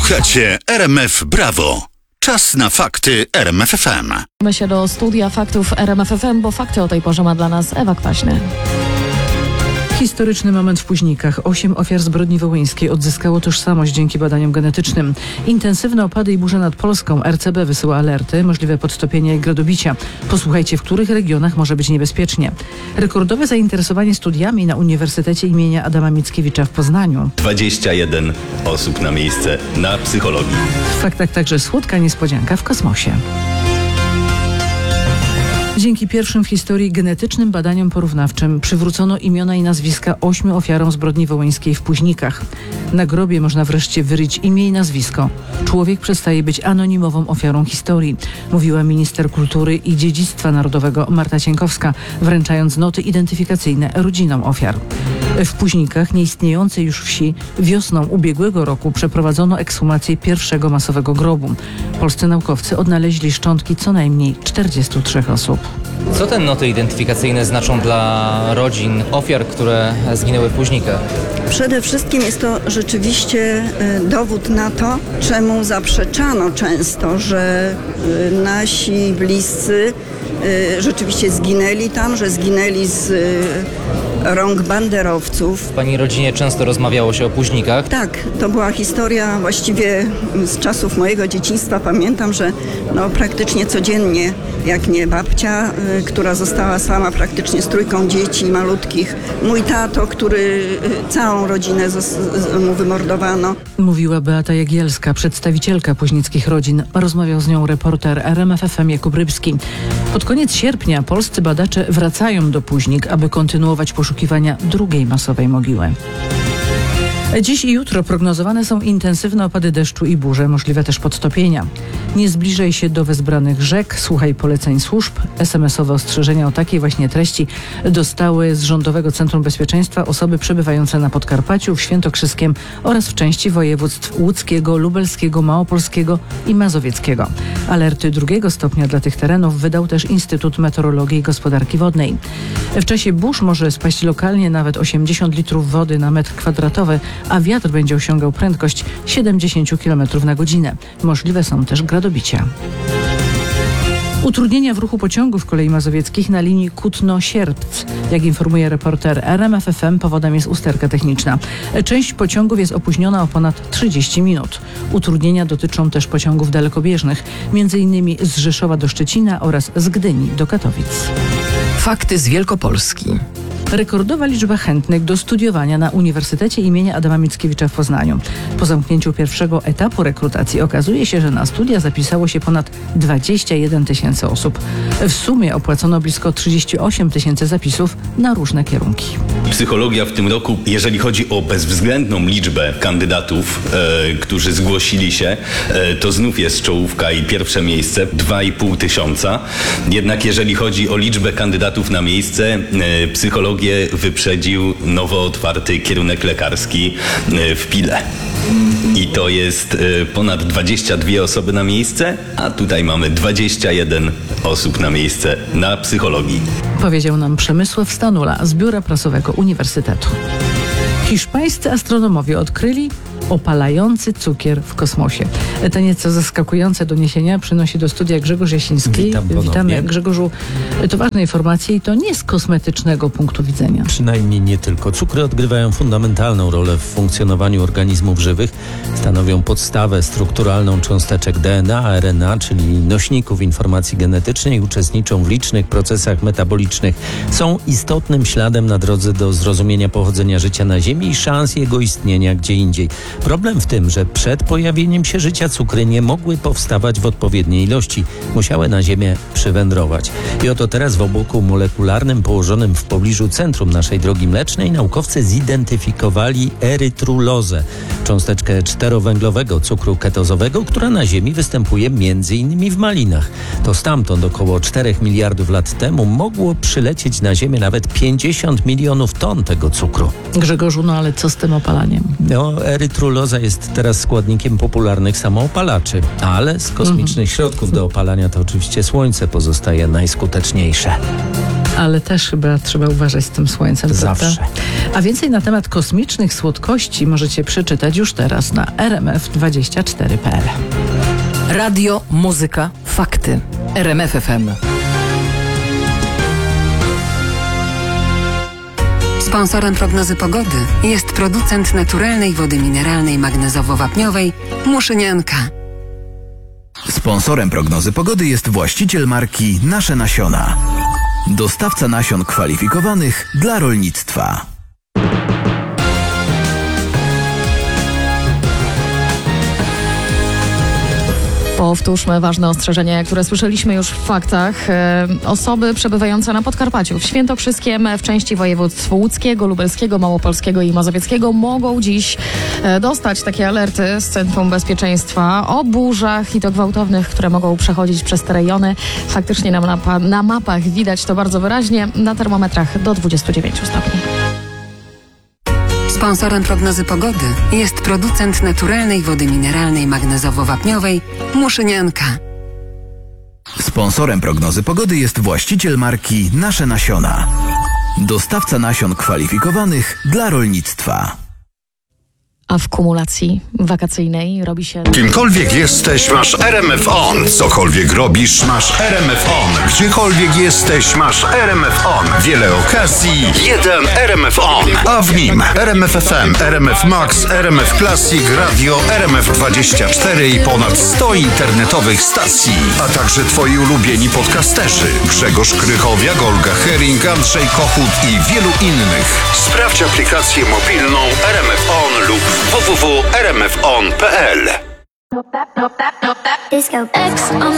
Słuchacie RMF Brawo. Czas na fakty RMF FM. My się do studia faktów RMF FM, bo fakty o tej porze ma dla nas Ewa Kwaśny. Historyczny moment w Późnikach. 8 ofiar zbrodni wołyńskiej odzyskało tożsamość dzięki badaniom genetycznym. Intensywne opady i burze nad Polską. RCB wysyła alerty, możliwe podtopienia i gradobicia. Posłuchajcie, w których regionach może być niebezpiecznie. Rekordowe zainteresowanie studiami na Uniwersytecie imienia Adama Mickiewicza w Poznaniu. 21 osób na miejsce na psychologii. W faktach także słodka niespodzianka w kosmosie. Dzięki pierwszym w historii genetycznym badaniom porównawczym przywrócono imiona i nazwiska 8 ofiarom zbrodni wołyńskiej w Późnikach. Na grobie można wreszcie wyryć imię i nazwisko. Człowiek przestaje być anonimową ofiarą historii, mówiła minister kultury i dziedzictwa narodowego Marta Cienkowska, wręczając noty identyfikacyjne rodzinom ofiar. W Późnikach, nieistniejącej już wsi, wiosną ubiegłego roku przeprowadzono ekshumację pierwszego masowego grobu. Polscy naukowcy odnaleźli szczątki co najmniej 43 osób. Co te noty identyfikacyjne znaczą dla rodzin ofiar, które zginęły w Późnikach? Przede wszystkim jest to rzeczywiście dowód na to, czemu zaprzeczano często, że nasi bliscy rzeczywiście zginęli tam, że zginęli z rąk banderowców. W pani rodzinie często rozmawiało się o Późnikach. Tak, to była historia właściwie z czasów mojego dzieciństwa. Pamiętam, że praktycznie codziennie, jak nie babcia, która została sama praktycznie z trójką dzieci malutkich, mój tato, który całą rodzinę mu wymordowano. Mówiła Beata Jagielska, przedstawicielka późnickich rodzin. Rozmawiał z nią reporter RMF FM Jakub Rybski. Pod koniec sierpnia polscy badacze wracają do Późnik, aby kontynuować poszukiwania drugiej masowej mogiły. Dziś i jutro prognozowane są intensywne opady deszczu i burze, możliwe też podtopienia. Nie zbliżaj się do wezbranych rzek, słuchaj poleceń służb. SMS-owe ostrzeżenia o takiej właśnie treści dostały z Rządowego Centrum Bezpieczeństwa osoby przebywające na Podkarpaciu, w Świętokrzyskiem oraz w części województw łódzkiego, lubelskiego, małopolskiego i mazowieckiego. Alerty 2 stopnia dla tych terenów wydał też Instytut Meteorologii i Gospodarki Wodnej. W czasie burz może spaść lokalnie nawet 80 litrów wody na metr kwadratowy, a wiatr będzie osiągał prędkość 70 km na godzinę. Możliwe są też gradobicia. Utrudnienia w ruchu pociągów kolei mazowieckich na linii Kutno-Sierpc. Jak informuje reporter RMF FM, powodem jest usterka techniczna. Część pociągów jest opóźniona o ponad 30 minut. Utrudnienia dotyczą też pociągów dalekobieżnych, m.in. z Rzeszowa do Szczecina oraz z Gdyni do Katowic. Fakty z Wielkopolski. Rekordowa liczba chętnych do studiowania na Uniwersytecie imienia Adama Mickiewicza w Poznaniu. Po zamknięciu pierwszego etapu rekrutacji okazuje się, że na studia zapisało się ponad 21 tysięcy osób. W sumie opłacono blisko 38 tysięcy zapisów na różne kierunki. Psychologia w tym roku, jeżeli chodzi o bezwzględną liczbę kandydatów, którzy zgłosili się, to znów jest czołówka i pierwsze miejsce, 2,5 tysiąca. Jednak jeżeli chodzi o liczbę kandydatów na miejsce, psychologię wyprzedził nowo otwarty kierunek lekarski w Pile. I to jest ponad 22 osoby na miejsce, a tutaj mamy 21 osób na miejsce na psychologii. Powiedział nam Przemysław Stanula z Biura Prasowego Uniwersytetu. Hiszpańscy astronomowie odkryli opalający cukier w kosmosie. Te nieco zaskakujące doniesienia przynosi do studia Grzegorz Jasiński. Witamy, Grzegorzu. To ważne informacje i to nie z kosmetycznego punktu widzenia. Przynajmniej nie tylko. Cukry odgrywają fundamentalną rolę w funkcjonowaniu organizmów żywych. Stanowią podstawę strukturalną cząsteczek DNA, RNA, czyli nośników informacji genetycznej i uczestniczą w licznych procesach metabolicznych. Są istotnym śladem na drodze do zrozumienia pochodzenia życia na Ziemi i szans jego istnienia gdzie indziej. Problem w tym, że przed pojawieniem się życia cukry nie mogły powstawać w odpowiedniej ilości. Musiały na Ziemię przywędrować. I oto teraz w obłoku molekularnym położonym w pobliżu centrum naszej drogi mlecznej naukowcy zidentyfikowali erytrulozę, cząsteczkę czterowęglowego cukru ketozowego, która na Ziemi występuje m.in. w malinach. To stamtąd około 4 miliardów lat temu mogło przylecieć na Ziemię nawet 50 milionów ton tego cukru. Grzegorzu, ale co z tym opalaniem? Erytruloza jest teraz składnikiem popularnych samoopalaczy, ale z kosmicznych środków do opalania to oczywiście słońce pozostaje najskuteczniejsze. Ale też chyba trzeba uważać z tym słońcem. Zawsze. Prawda? A więcej na temat kosmicznych słodkości możecie przeczytać już teraz na rmf24.pl. Radio, muzyka, fakty. RMF FM. Sponsorem prognozy pogody jest producent naturalnej wody mineralnej magnezowo-wapniowej Muszynianka. Sponsorem prognozy pogody jest właściciel marki Nasze Nasiona. Dostawca nasion kwalifikowanych dla rolnictwa. Powtórzmy ważne ostrzeżenia, które słyszeliśmy już w faktach. Osoby przebywające na Podkarpaciu, w Świętokrzyskiem, w części województw łódzkiego, lubelskiego, małopolskiego i mazowieckiego mogą dziś dostać takie alerty z Centrum Bezpieczeństwa o burzach i to gwałtownych, które mogą przechodzić przez te rejony. Faktycznie na mapach widać to bardzo wyraźnie, na termometrach do 29 stopni. Sponsorem prognozy pogody jest producent naturalnej wody mineralnej magnezowo-wapniowej Muszynianka. Sponsorem prognozy pogody jest właściciel marki Nasze Nasiona. Dostawca nasion kwalifikowanych dla rolnictwa. A w kumulacji wakacyjnej robi się... Kimkolwiek jesteś, masz RMF On. Cokolwiek robisz, masz RMF On. Gdziekolwiek jesteś, masz RMF On. Wiele okazji, jeden RMF On. A w nim RMF FM, RMF Max, RMF Classic, Radio RMF24 i ponad 100 internetowych stacji. A także twoi ulubieni podcasterzy. Grzegorz Krychowiak, Olga Hering, Andrzej Kochut i wielu innych. Sprawdź aplikację mobilną RMF On lub www.rmfon.pl. Disco X on